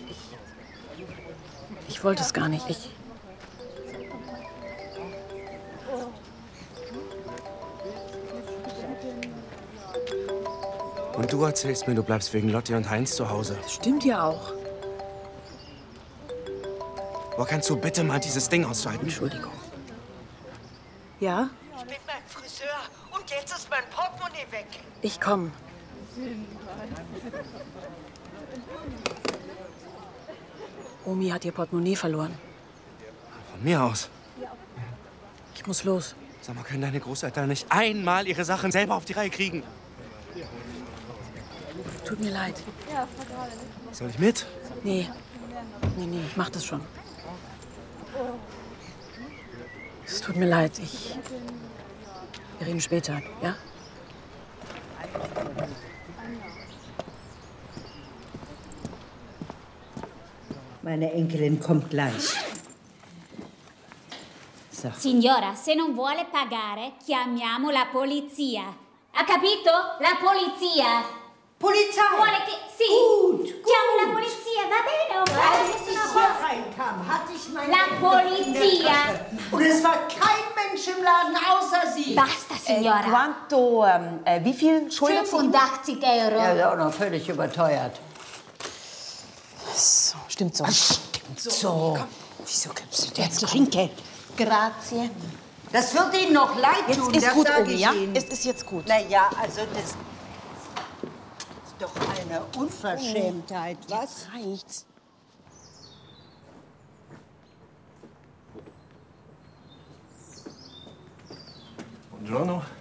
Ich wollte es gar nicht. Und du erzählst mir, du bleibst wegen Lotti und Heinz zu Hause. Das stimmt ja auch. Boah, kannst du bitte mal dieses Ding ausschalten? Entschuldigung. Ja? Ich bin beim Friseur und jetzt ist mein Portemonnaie weg. Ich komme. Omi hat ihr Portemonnaie verloren. Von mir aus. Ich muss los. Sag mal, können deine Großeltern nicht einmal ihre Sachen selber auf die Reihe kriegen? Tut mir leid. Soll ich mit? Nee, ich mach das schon. Es tut mir leid, wir reden später, ja? Meine Enkelin kommt gleich. So. Signora, se non vuole pagare, chiamiamo la polizia. Ha capito? La polizia. Polizei! Vuole che... Sì! Gut, Chiamo la polizia, va bene? Als ich hier reinkam, hatte ich meine La Enkelin in der polizia! Tasche. Und es war kein Mensch im Laden außer sie. Basta, signora. Quanto, wie viel schuldet sie? 85 Euro. Ja, ist auch noch völlig überteuert. So, stimmt so. Stimmt so. Wieso gibst du Der Trinkgeld. Grazie. Das wird Ihnen noch leid tun, Jetzt ist das gut, sage Omi, ich ja? Ihnen. Es ist jetzt gut. Na ja, also das ist doch eine Unverschämtheit, was? Reicht's. Buongiorno.